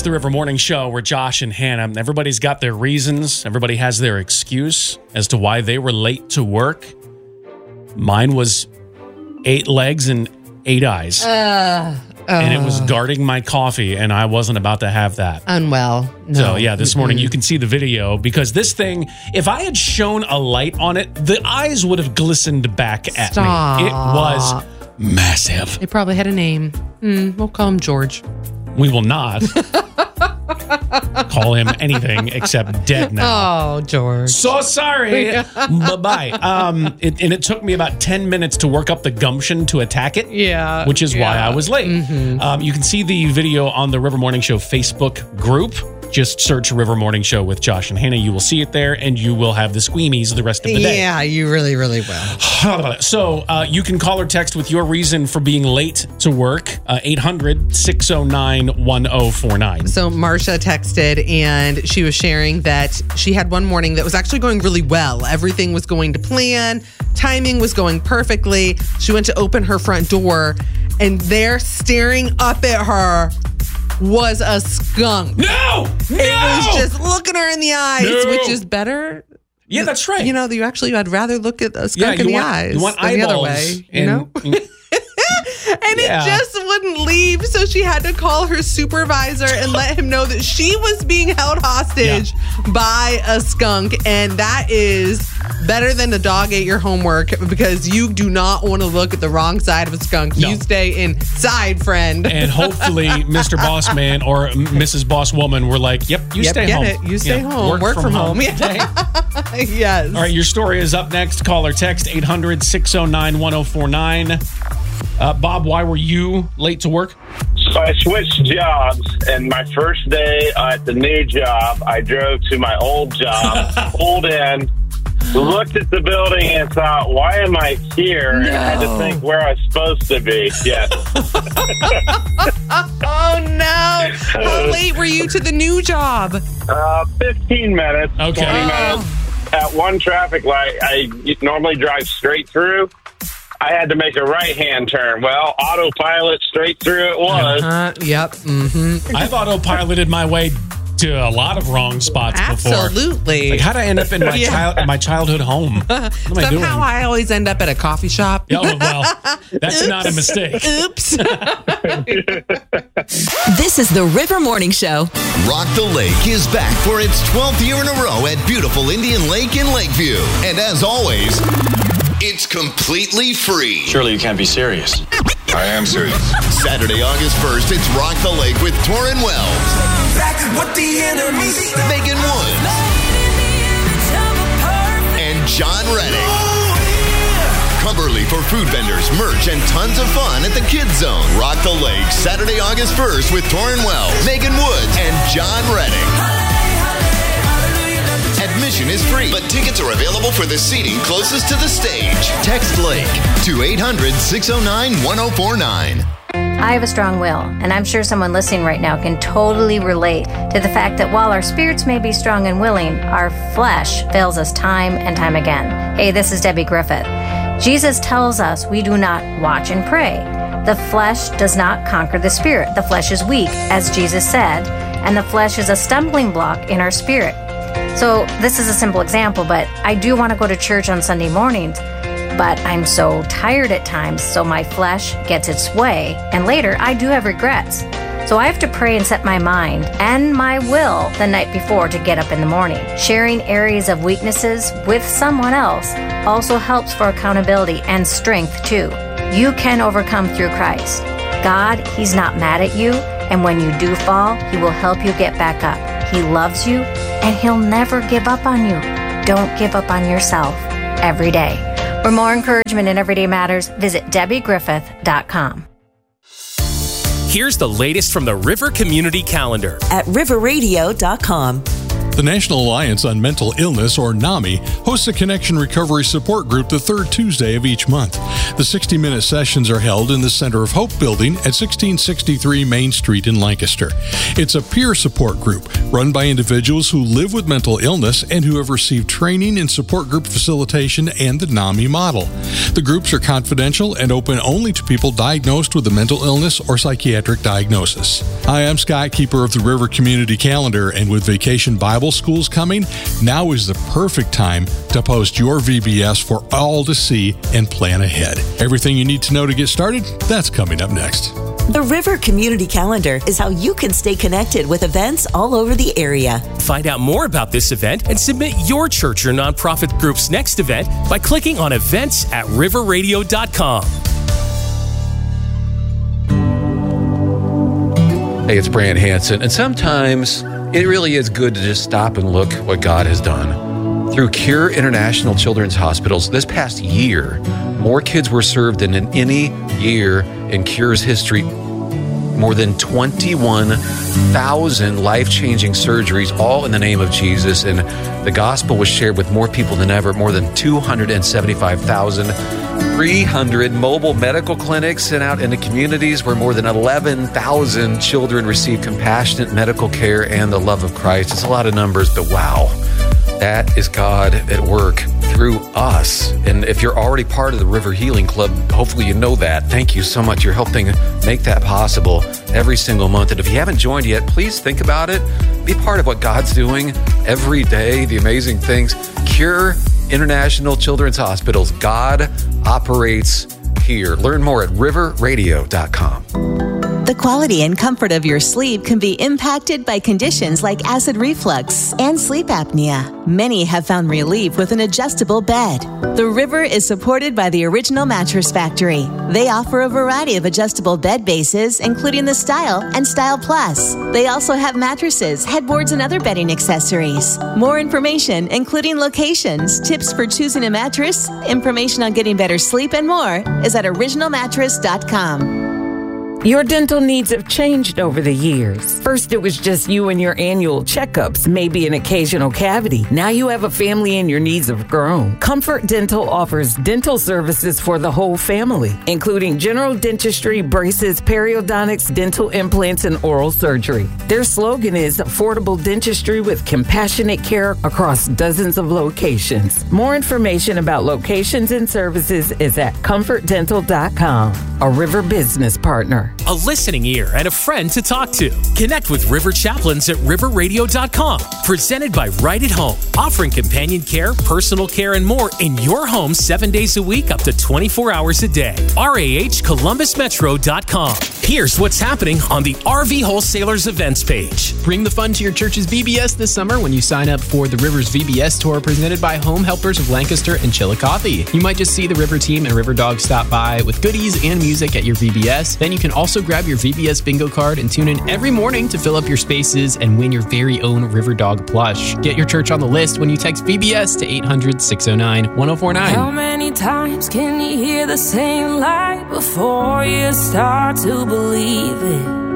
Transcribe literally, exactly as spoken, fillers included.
the River Morning Show. We're Josh and Hannah. Everybody's got their reasons. Everybody has their excuse as to why they were late to work. Mine was eight legs and eight eyes. Uh, uh, and it was guarding my coffee, and I wasn't about to have that. Unwell. No. So, yeah, this morning you can see the video because this thing, if I had shone a light on it, the eyes would have glistened back at Stop. me. It was massive. It probably had a name. Mm, we'll call him George. We will not call him anything except dead now. Oh, George. So sorry. Bye-bye. Um, it, and it took me about ten minutes to work up the gumption to attack it. Yeah. Which is yeah. why I was late. Mm-hmm. Um, you can see the video on the River Morning Show Facebook group. Just search River Morning Show with Josh and Hannah. You will see it there, and you will have the squeamies the rest of the day. Yeah, you really, really will. So uh, you can call or text with your reason for being late to work, uh, eight hundred, six oh nine, one oh four nine. So Marsha texted, and she was sharing that she had one morning that was actually going really well. Everything was going to plan. Timing was going perfectly. She went to open her front door, and there, staring up at her, was a skunk. No! No! It was just looking her in the eyes, No. which is better. Yeah, that's right. You know, you actually, I'd rather look at a skunk yeah, in the want, eyes you want than the other eyeballs way. You and, know? And Yeah. it just wouldn't leave. So she had to call her supervisor and let him know that she was being held hostage yeah. by a skunk. And that is better than a dog ate your homework, because you do not want to look at the wrong side of a skunk. No. You stay inside, friend. And hopefully Mister Boss Man or Missus Boss Woman were like, yep, you yep, stay get home. It. You stay yeah. home. Work, Work from, from home. home. Yeah. Yes. All right, your story is up next. Call or text eight hundred, six oh nine, one oh four nine. Uh, Bob, why were you late to work? So I switched jobs, and my first day at the new job, I drove to my old job, pulled in, looked at the building, and thought, why am I here? No. And I had to think where I was supposed to be. Yes. Oh, no. How late were you to the new job? Uh, fifteen minutes, Okay. twenty Oh. minutes. At one traffic light, I normally drive straight through. I had to make a right-hand turn. Well, autopilot straight through it was. Uh, yep. Mm-hmm. I've autopiloted my way to a lot of wrong spots before. Absolutely. Like, how'd I end up in my, Yeah. child, my childhood home? What am I doing? Somehow I always end up at a coffee shop. Yeah, oh, well, that's not a mistake. Oops. This is the River Morning Show. Rock the Lake is back for its twelfth year in a row at beautiful Indian Lake in Lakeview. And as always, it's completely free. Surely you can't be serious. I am serious. Saturday, August first, it's Rock the Lake with Torrin Wells, Megan Woods, and John Reddick. Cumberly for food vendors, merch, and tons of fun at the Kids Zone. Rock the Lake, Saturday, August first with Torrin Wells, Megan Woods, and John Reddick. Admission is free, but tickets are available for the seating closest to the stage. Text Lake to eight hundred, six oh nine, one oh four nine. I have a strong will, and I'm sure someone listening right now can totally relate to the fact that while our spirits may be strong and willing, our flesh fails us time and time again. Hey, this is Debbie Griffith. Jesus tells us we do not watch and pray. The flesh does not conquer the spirit. The flesh is weak, as Jesus said, and the flesh is a stumbling block in our spirit. So this is a simple example, but I do want to go to church on Sunday mornings, but I'm so tired at times, so my flesh gets its way, and later I do have regrets. So I have to pray and set my mind and my will the night before to get up in the morning. Sharing areas of weaknesses with someone else also helps for accountability and strength too. You can overcome through Christ. God, He's not mad at you, and when you do fall, He will help you get back up. He loves you, and He'll never give up on you. Don't give up on yourself every day. For more encouragement in Everyday Matters, visit Debbie Griffith dot com. Here's the latest from the River Community Calendar At river radio dot com. The National Alliance on Mental Illness, or NAMI, hosts a Connection Recovery Support Group the third Tuesday of each month. The sixty-minute sessions are held in the Center of Hope building at sixteen sixty-three Main Street in Lancaster. It's a peer support group run by individuals who live with mental illness and who have received training in support group facilitation and the NAMI model. The groups are confidential and open only to people diagnosed with a mental illness or psychiatric diagnosis. Hi, I'm Scott, keeper of the River Community Calendar, and with Vacation Bible Schools coming, now is the perfect time to post your V B S for all to see and plan ahead. Everything you need to know to get started, that's coming up next. The River Community Calendar is how you can stay connected with events all over the area. Find out more about this event and submit your church or nonprofit group's next event by clicking on events at river radio dot com. Hey, it's Brant Hansen, and sometimes it really is good to just stop and look what God has done. Through Cure International Children's Hospitals, this past year, more kids were served than in any year in Cure's history. More than twenty-one thousand life-changing surgeries, all in the name of Jesus, and the gospel was shared with more people than ever, more than two hundred seventy-five thousand. three hundred mobile medical clinics sent out in the communities where more than eleven thousand children receive compassionate medical care and the love of Christ. It's a lot of numbers, but wow, that is God at work through us. And if you're already part of the River Healing Club, hopefully you know that. Thank you so much. You're helping make that possible every single month. And if you haven't joined yet, please think about it. Be part of what God's doing every day, the amazing things. Cure International Children's Hospitals. God operates here. Learn more at river radio dot com. The quality and comfort of your sleep can be impacted by conditions like acid reflux and sleep apnea. Many have found relief with an adjustable bed. The River is supported by the Original Mattress Factory. They offer a variety of adjustable bed bases, including the Style and Style Plus. They also have mattresses, headboards, and other bedding accessories. More information, including locations, tips for choosing a mattress, information on getting better sleep, and more, is at original mattress dot com. Your dental needs have changed over the years. First, it was just you and your annual checkups, maybe an occasional cavity. Now you have a family and your needs have grown. Comfort Dental offers dental services for the whole family, including general dentistry, braces, periodontics, dental implants, and oral surgery. Their slogan is affordable dentistry with compassionate care across dozens of locations. More information about locations and services is at comfort dental dot com, a River business partner. A listening ear and a friend to talk to. Connect with River Chaplains at river radio dot com. Presented by Right at Home, offering companion care, personal care, and more in your home seven days a week, up to twenty-four hours a day. R A H columbus metro dot com. Here's what's happening on the R V Wholesalers events page. Bring the fun to your church's V B S this summer when you sign up for the Rivers V B S tour presented by Home Helpers of Lancaster and Chillicothe. You might just see the River team and River Dog stop by with goodies and music at your V B S. Then you can also grab your V B S bingo card and tune in every morning to fill up your spaces and win your very own River Dog plush. Get your church on the list when you text V B S to eight hundred, six oh nine, one oh four nine. How many times can you hear the same lie before you start to believe it?